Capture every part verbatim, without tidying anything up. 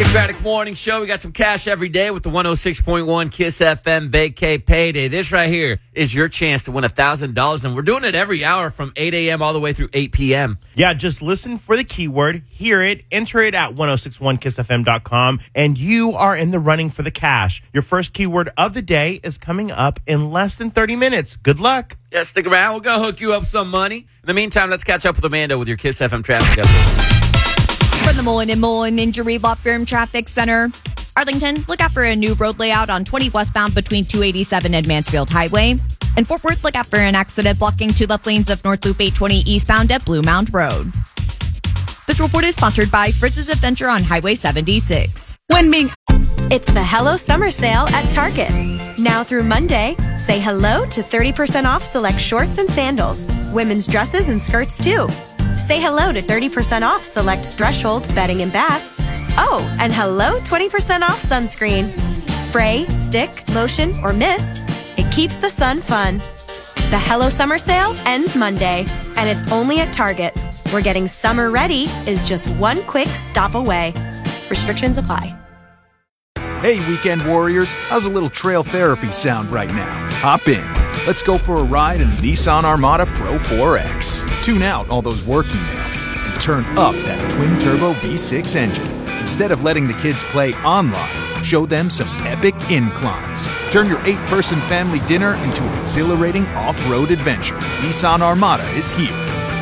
Kick Braddock Morning Show. We got some cash every day with the one oh six point one Kiss F M Vacay Payday. This right here is your chance to win one thousand dollars, and we're doing it every hour from eight a.m. all the way through eight p.m. Yeah, just listen for the keyword, hear it, enter it at ten sixty-one kiss f m dot com, and you are in the running for the cash. Your first keyword of the day is coming up in less than thirty minutes. Good luck. Yeah, stick around. We're going to hook you up some money. In the meantime, let's catch up with Amanda with your Kiss F M traffic update. From the Mullen and Mullen Injury Law Firm Traffic Center. Arlington, look out for a new road layout on twenty westbound between two eighty-seven and Mansfield Highway. And Fort Worth, look out for an accident blocking two left lanes of North Loop eight twenty eastbound at Blue Mound Road. This report is sponsored by Fritz's Adventure on Highway seventy-six. When being... It's the Hello Summer Sale at Target. Now through Monday, say hello to thirty percent off select shorts and sandals, women's dresses and skirts too. Say hello to thirty percent off select Threshold bedding and bath. Oh, and hello twenty percent off sunscreen. Spray, stick, lotion, or mist. It keeps the sun fun. The Hello Summer Sale ends Monday, and it's only at Target, where getting summer ready is just one quick stop away. Restrictions apply. Hey, weekend warriors, how's a little trail therapy sound right now? Hop in. Let's go for a ride in the Nissan Armada Pro four X. Tune out all those work emails and turn up that twin-turbo V six engine. Instead of letting the kids play online, show them some epic inclines. Turn your eight-person family dinner into an exhilarating off-road adventure. Nissan Armada is here.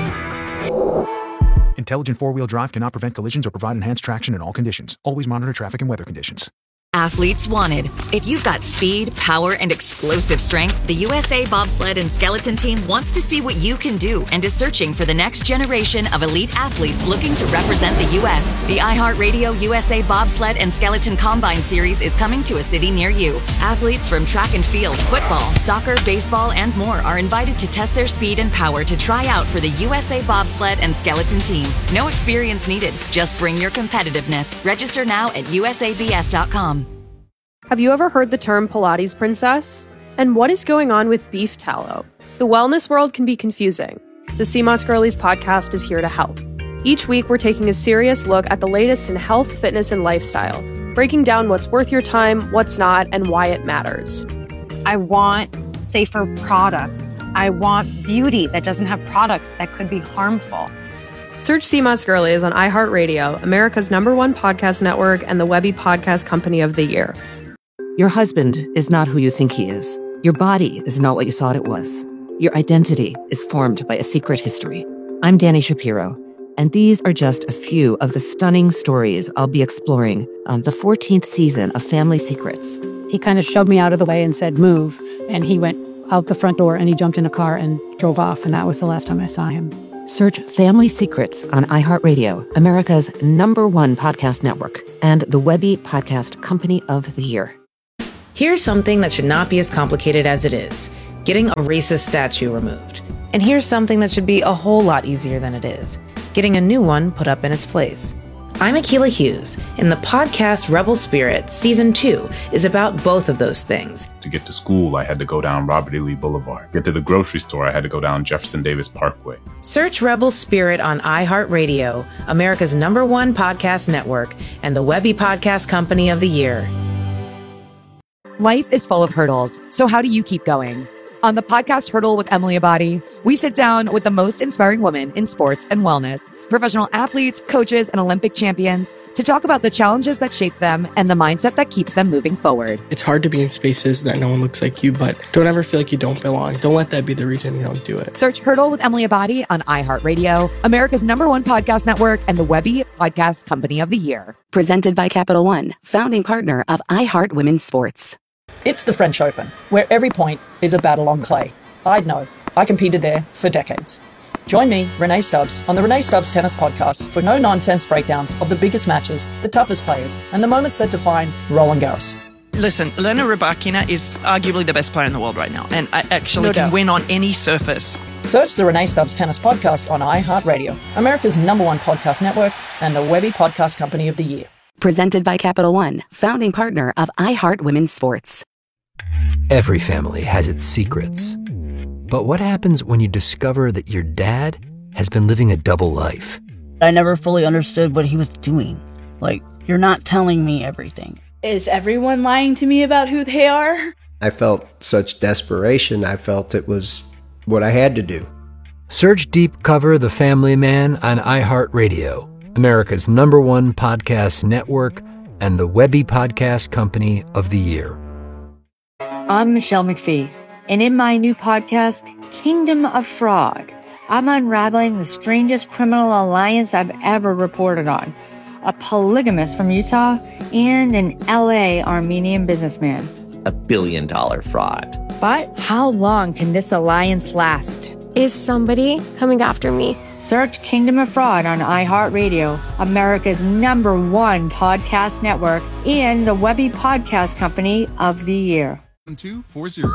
Intelligent four-wheel drive cannot prevent collisions or provide enhanced traction in all conditions. Always monitor traffic and weather conditions. Athletes wanted. If you've got speed, power, and explosive strength, the U S A Bobsled and Skeleton Team wants to see what you can do and is searching for the next generation of elite athletes looking to represent the U S The iHeartRadio U S A Bobsled and Skeleton Combine Series is coming to a city near you. Athletes from track and field, football, soccer, baseball, and more are invited to test their speed and power to try out for the U S A Bobsled and Skeleton Team. No experience needed. Just bring your competitiveness. Register now at U S A B S dot com. Have you ever heard the term Pilates princess? And what is going on with beef tallow? The wellness world can be confusing. The Sea Moss Girlies podcast is here to help. Each week, we're taking a serious look at the latest in health, fitness, and lifestyle, breaking down what's worth your time, what's not, and why it matters. I want safer products. I want beauty that doesn't have products that could be harmful. Search Sea Moss Girlies on iHeartRadio, America's number one podcast network, and the Webby Podcast Company of the Year. Your husband is not who you think he is. Your body is not what you thought it was. Your identity is formed by a secret history. I'm Danny Shapiro, and these are just a few of the stunning stories I'll be exploring on the fourteenth season of Family Secrets. He kind of shoved me out of the way and said, move, and he went out the front door and he jumped in a car and drove off, and that was the last time I saw him. Search Family Secrets on iHeartRadio, America's number one podcast network, and the Webby Podcast Company of the Year. Here's something that should not be as complicated as it is: getting a racist statue removed. And here's something that should be a whole lot easier than it is: getting a new one put up in its place. I'm Akilah Hughes, and the podcast Rebel Spirit Season two is about both of those things. To get to school, I had to go down Robert E. Lee Boulevard. Get to the grocery store, I had to go down Jefferson Davis Parkway. Search Rebel Spirit on iHeartRadio, America's number one podcast network, and the Webby Podcast Company of the Year. Life is full of hurdles, so how do you keep going? On the podcast Hurdle with Emily Abadi, we sit down with the most inspiring women in sports and wellness, professional athletes, coaches, and Olympic champions to talk about the challenges that shape them and the mindset that keeps them moving forward. It's hard to be in spaces that no one looks like you, but don't ever feel like you don't belong. Don't let that be the reason you don't do it. Search Hurdle with Emily Abadi on iHeartRadio, America's number one podcast network, and the Webby Podcast Company of the Year. Presented by Capital One, founding partner of iHeart Women's Sports. It's the French Open, where every point is a battle on clay. I'd know. I competed there for decades. Join me, Renee Stubbs, on the Renee Stubbs Tennis Podcast for no-nonsense breakdowns of the biggest matches, the toughest players, and the moments that define Roland Garros. Listen, Elena Rybakina is arguably the best player in the world right now, and I actually No can doubt. win on any surface. Search the Renee Stubbs Tennis Podcast on iHeartRadio, America's number one podcast network, and the Webby Podcast Company of the Year. Presented by Capital One, founding partner of iHeart Women's Sports. Every family has its secrets. But what happens when you discover that your dad has been living a double life? I never fully understood what he was doing. Like, You're not telling me everything. Is everyone lying to me about who they are? I felt such desperation. I felt it was what I had to do. Search Deep Cover The Family Man on iHeartRadio, America's number one podcast network and the Webby Podcast Company of the Year. I'm Michelle McPhee, and in my new podcast, Kingdom of Fraud, I'm unraveling the strangest criminal alliance I've ever reported on. A polygamist from Utah and an L A Armenian businessman. A billion dollar fraud. But how long can this alliance last? Is somebody coming after me? Search Kingdom of Fraud on iHeartRadio, America's number one podcast network, and the Webby Podcast Company of the Year. two four zero.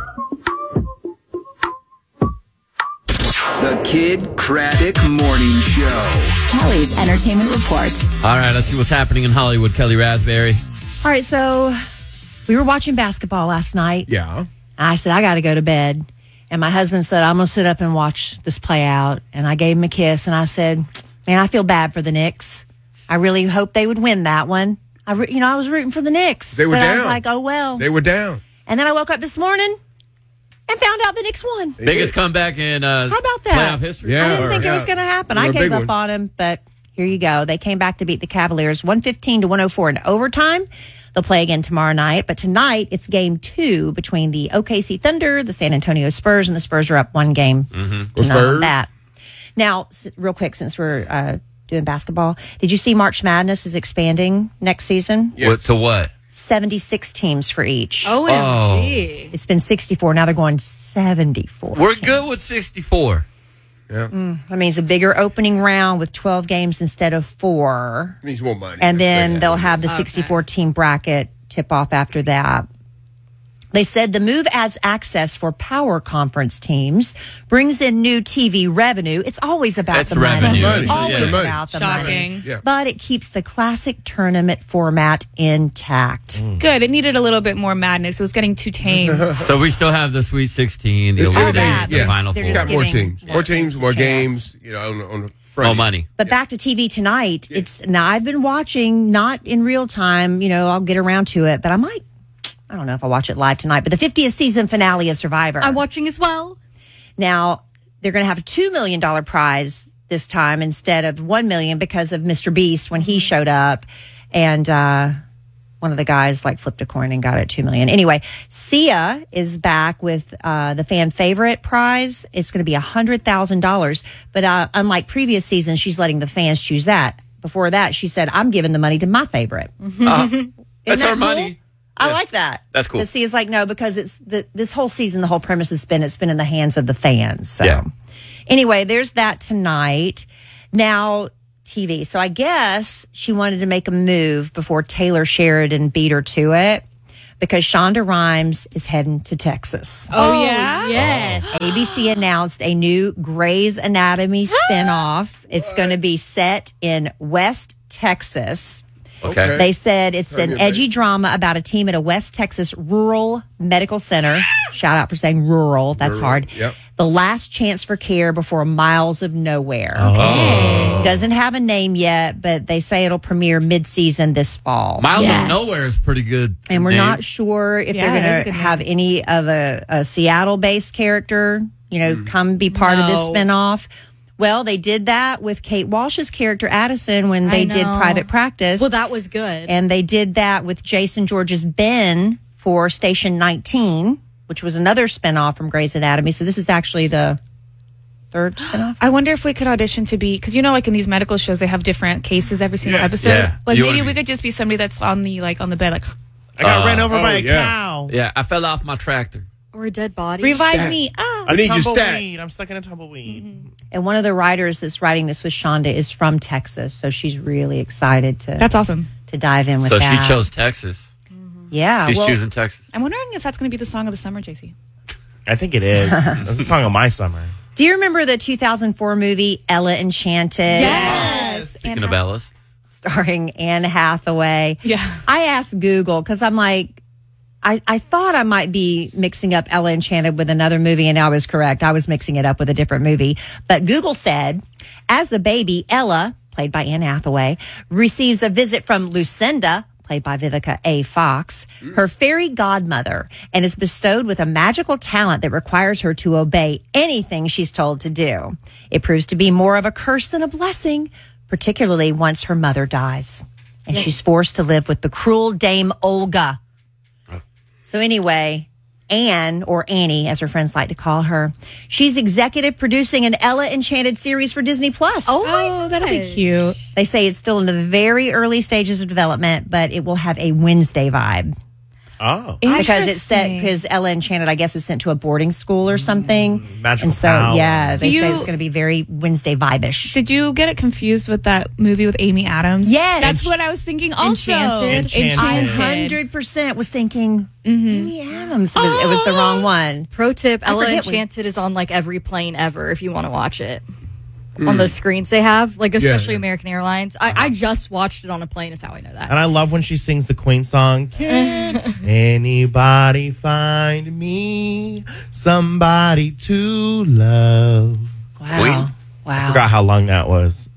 The Kid Craddock Morning Show. Kelly's Entertainment Report. All right, let's see what's happening in Hollywood. Kelly Raspberry. All right, so we were watching basketball last night. Yeah. I said, I got to go to bed. And my husband said, I'm going to sit up and watch this play out. And I gave him a kiss, and I said, man, I feel bad for the Knicks. I really hope they would win that one. I, re- you know, I was rooting for the Knicks. They were but down. I was like, oh, well. They were down. And then I woke up this morning and found out the Knicks won. Biggest comeback in uh, How about that? playoff history. I Yeah. didn't think Yeah. it was going to happen. They were I a gave big up one. on him, but here you go. They came back to beat the Cavaliers one fifteen to one oh four in overtime. They'll play again tomorrow night. But tonight, it's game two between the O K C Thunder, the San Antonio Spurs, and the Spurs are up one game Mm-hmm. to none on that. Now, s- real quick, since we're uh, doing basketball, did you see March Madness is expanding next season? What, to what? seventy-six teams for each. O M G. It's been sixty-four. Now they're going seventy-four. We're teams. good with sixty-four. Yeah. Mm, that means a bigger opening round with twelve games instead of four. Needs more money. And then That's they'll basically have the it. sixty-four team bracket tip off after that. They said the move adds access for power conference teams, brings in new T V revenue. It's always about It's the money. revenue. Money. Always Yeah. about the Shocking. money. Yeah. But it keeps the classic tournament format intact. Good. It needed a little bit more madness. It was getting too tame. So we still have the Sweet sixteen, the It- Elite All Eight, that, the but Final they're Four. just Got more giving teams. More teams, more chance. games. You know, on, on the front. More end. money. But back to T V tonight. It's now I've been watching, not in real time. You know, I'll get around to it, but I might. I don't know if I'll watch it live tonight. But the fiftieth season finale of Survivor. I'm watching as well. Now they're going to have a two million dollar prize this time instead of one million because of Mister Beast when he showed up, and uh, one of the guys like flipped a coin and got it two million. Anyway, Sia is back with uh, the fan favorite prize. It's going to be a hundred thousand dollars, but uh, unlike previous seasons, she's letting the fans choose that. Before that, she said, "I'm giving the money to my favorite." Uh, that's that our cool? money. I Yeah. like that. That's cool. But Sia's like, no, because it's the this whole season, the whole premise has been it's been in the hands of the fans. So Yeah. anyway, there's that tonight. Now T V. So I guess she wanted to make a move before Taylor Sheridan beat her to it because Shonda Rhimes is heading to Texas. Oh, yeah? Yes. A B C announced a new Grey's Anatomy spinoff. It's going to be set in West Texas. Okay. They said it's an Very edgy drama about a team at a West Texas rural medical center. Shout out for saying rural. That's Rural, hard. yep. The last chance for care before miles of nowhere. Oh. Doesn't have a name yet, but they say it'll premiere mid-season this fall. Miles Yes. of Nowhere is pretty good. And we're name. not sure if Yeah, they're that is a going good to name. have any of a, a Seattle-based character, you know, Mm. come be part of this No. spinoff. Well, they did that with Kate Walsh's character Addison when I they did know. Private Practice. Well, that was good. And they did that with Jason George's Ben for Station nineteen, which was another spinoff from Grey's Anatomy. So this is actually the third spinoff. I wonder if we could audition to be, because you know, like in these medical shows, they have different cases every single Yeah. episode. Yeah. Like You maybe wanna we be- could just be somebody that's on the like on the bed, like I got Uh, ran over oh, by a yeah. cow. Yeah, I fell off my tractor. or a dead body. Revive Revive me. me. Ah. I need your tumbleweed. I'm stuck in a tumbleweed. And one of the writers that's writing this with Shonda is from Texas, so she's really excited to That's awesome. to dive in with So that. she chose Texas. Yeah, She's well, choosing Texas. I'm wondering if that's going to be the song of the summer, J C. I think it is. That's the song of my summer. Do you remember the two thousand four movie Ella Enchanted? Yes. Speaking of Ellis. Starring Anne Hathaway. Yeah. I asked Google because I'm like, I, I thought I might be mixing up Ella Enchanted with another movie, and I was correct. I was mixing it up with a different movie. But Google said, as a baby, Ella played by Anne Hathaway, receives a visit from Lucinda, played by Vivica A. Fox, her fairy godmother, and is bestowed with a magical talent that requires her to obey anything she's told to do. It proves to be more of a curse than a blessing, particularly once her mother dies. And she's forced to live with the cruel Dame Olga. So anyway, Anne, or Annie, as her friends like to call her, she's executive producing an Ella Enchanted series for Disney Plus. Oh, my that'll be cute. They say it's still in the very early stages of development, but it will have a Wednesday vibe. Oh, because it's set because Ella Enchanted, I guess, is sent to a boarding school or something. Mm, magical and so, power. yeah, they Do say you- it's going to be very Wednesday vibe-ish. Did you get it confused with that movie with Amy Adams? Yes. That's what I was thinking also. Enchanted. Enchanted. I one hundred percent was thinking Amy Adams. It was, it was the wrong one. Pro tip, I Ella forget when- Enchanted is on like every plane ever if you want to watch it. On the screens they have, like especially Yeah. American Airlines. I, I just watched it on a plane is how I know that. And I love when she sings the Queen song. Can anybody find me somebody to love? Wow. Wow. Wow. I forgot how long that was.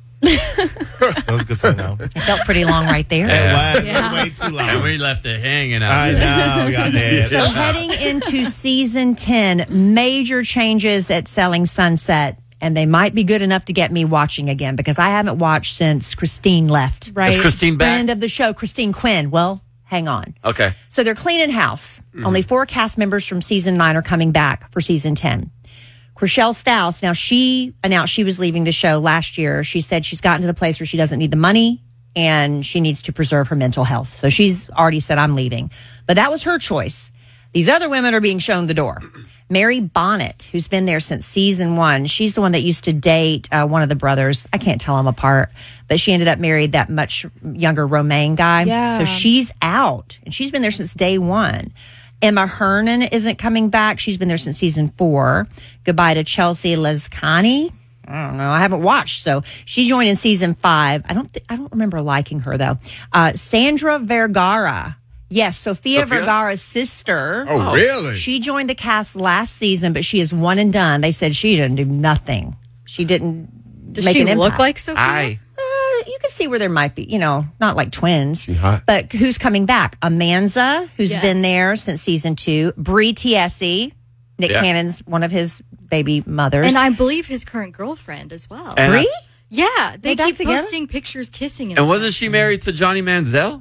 That was a good song, though. It felt pretty long right there. Yeah. It was way too long. And we left it hanging out. I know. We got it. So heading into season ten, major changes at Selling Sunset. And they might be good enough to get me watching again because I haven't watched since Christine left. Right. Is Christine back? Friend of the show, Christine Quinn. Well, hang on. Okay. So they're cleaning house. Only four cast members from season nine are coming back for season ten. Chriselle Staus, now she announced she was leaving the show last year. She said she's gotten to the place where she doesn't need the money and she needs to preserve her mental health. So she's already said, I'm leaving. But that was her choice. These other women are being shown the door. Mary Bonnet, who's been there since season one. She's the one that used to date uh, one of the brothers. I can't tell them apart, but she ended up married that much younger Romaine guy. Yeah. So she's out, and she's been there since day one. Emma Hernan isn't coming back. She's been there since season four. Goodbye to Chelsea Lescani. I don't know. I haven't watched, so she joined in season five. I don't. Th- I don't remember liking her though. Uh, Sandra Vergara. Yes, Sofia, Sophia? Vergara's sister. Oh, really? She joined the cast last season, but she is one and done. They said she didn't do nothing. She didn't Does make she an impact. look like Sophia? I. Uh, you can see where there might be, you know, not like twins. She hot. But who's coming back? Amanza, who's Yes. been there since season two. Bree Tiesi, Nick Yeah. Cannon's one of his baby mothers. And I believe his current girlfriend as well. And- Bree? yeah, they They back keep together? posting pictures kissing and, And stuff. wasn't she married to Johnny Manziel?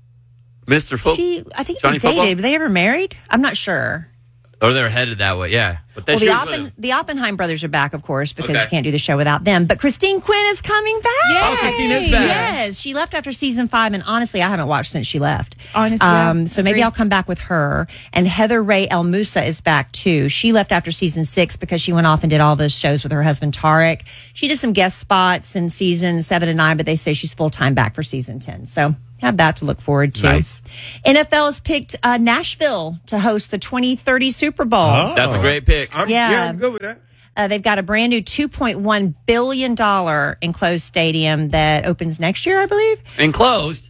Mister Football? she, I think Johnny they dated. Football? Were they ever married? I'm not sure. Or they were headed that way, yeah. But Well, she the, was with Oppen, him. the Oppenheim brothers are back, of course, because Okay. you can't do the show without them. But Christine Quinn is coming back. Oh, Christine is back. Yes, she left after season five, and honestly, I haven't watched since she left. Honestly, yeah, um, so maybe agreed. I'll come back with her. And Heather Ray El Musa is back too. She left after season six because she went off and did all those shows with her husband Tarek. She did some guest spots in seasons seven and nine, but they say she's full time back for season ten. So have that to look forward to. Nice. N F L has picked uh, Nashville to host the twenty thirty Super Bowl. Oh. That's a great pick. I'm, Yeah. yeah. I'm good with that. Uh, they've got a brand new two point one billion dollars enclosed stadium that opens next year, I believe. Enclosed.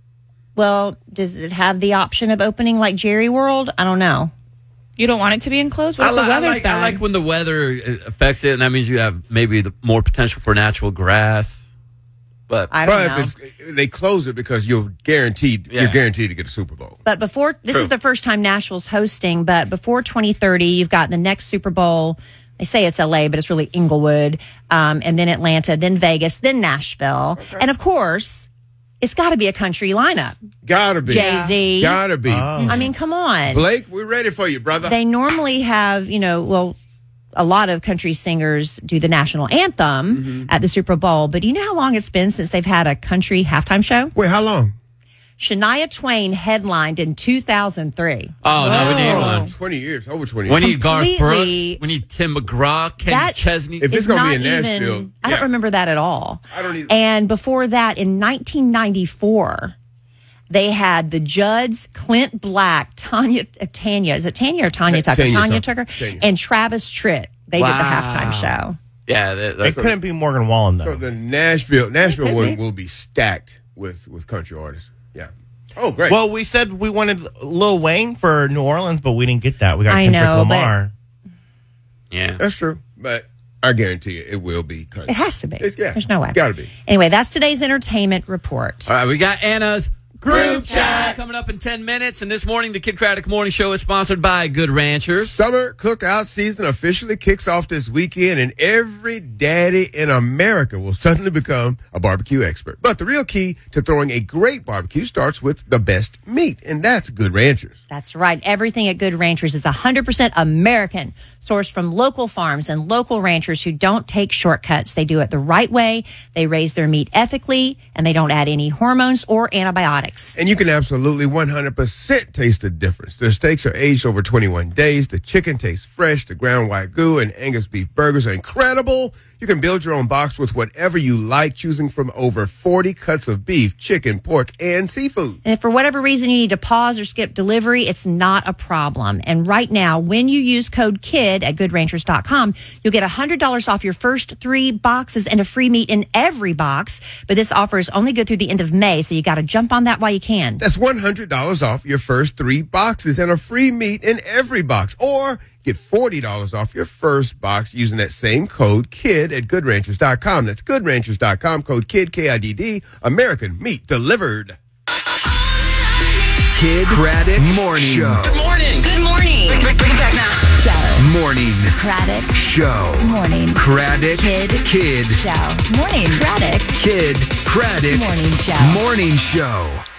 Well, does it have the option of opening like Jerry World? I don't know. You don't want it to be enclosed? What I, if li- the I weather's like, bad? I like when the weather uh, affects it, and that means you have maybe the more potential for natural grass. But I don't But know. if it's, they close it because you're guaranteed Yeah. you're guaranteed to get a Super Bowl. But before, this True. is the first time Nashville's hosting, but before twenty thirty, you've got the next Super Bowl. They say it's L A, but it's really Inglewood, um, and then Atlanta, then Vegas, then Nashville. And of course, it's got to be a country lineup. Gotta be. Jay-Z. Gotta be. I mean, come on. Blake, we're ready for you, brother. They normally have, you know, well, a lot of country singers do the national anthem Mm-hmm. at the Super Bowl, but do you know how long it's been since they've had a country halftime show? Wait, how long? Shania Twain headlined in two thousand three. oh no, we need Oh, one. twenty years, over twenty We years. need Garth Completely- Brooks. We need Tim McGraw, Kenny That- Chesney. If it's It's gonna not be in Nashville, even, I don't yeah. remember that at all. I don't either. And before that, in nineteen ninety-four, they had the Judds, Clint Black, Tanya, uh, Tanya, is it Tanya or Tanya Ta- Tucker? Tanya Tanya Tucker. Tucker, Tanya. and Travis Tritt. They did the Wow. halftime show. yeah, that, It that's couldn't be Morgan Wallen, though. So the Nashville Nashville could one be. will be stacked with with country artists. Yeah. Oh, great. Well, we said we wanted Lil Wayne for New Orleans, but we didn't get that. We got I Kendrick know, but- Lamar. yeah. that's true. But I guarantee you, it will be country. It has to be. It's, yeah, There's no way. Got to be. Anyway, that's today's entertainment report. All right, we got Anna's Group Chat coming up in ten minutes. And this morning, the Kid Craddock Morning Show is sponsored by Good Ranchers. Summer cookout season officially kicks off this weekend, and every daddy in America will suddenly become a barbecue expert. But the real key to throwing a great barbecue starts with the best meat, and that's Good Ranchers. That's right. Everything at Good Ranchers is one hundred percent American, sourced from local farms and local ranchers who don't take shortcuts. They do it the right way. They raise their meat ethically, and they don't add any hormones or antibiotics. And you can absolutely one hundred percent taste the difference. Their steaks are aged over twenty-one days. The chicken tastes fresh. The ground Wagyu and Angus beef burgers are incredible. You can build your own box with whatever you like, choosing from over forty cuts of beef, chicken, pork, and seafood. And if for whatever reason you need to pause or skip delivery, it's not a problem. And right now, when you use code KID at good ranchers dot com, you'll get one hundred dollars off your first three boxes and a free meat in every box. But this offer is only good through the end of May, so you got to jump on that while you can. That's one hundred dollars off your first three boxes and a free meat in every box. Or get forty dollars off your first box using that same code KID at good ranchers dot com. That's good ranchers dot com, code KID, K I D D, American meat delivered. Kid Craddock Morning Show. Good morning. Good morning. Bring, bring, bring it back now. Show. Morning. Craddock. Show. Morning. Craddock. Kid. Kid. Show. Morning. Craddock. Kid Craddock Morning Show. Morning Show.